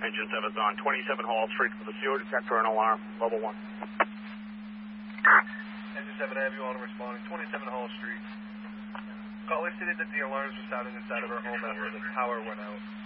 Engine 7's on 27 Hall Street for the CO detector and alarm, level 1. Engine 7, I have you on responding, 27 Hall Street. Caller stated that the alarms were sounding inside of our home after the power went out.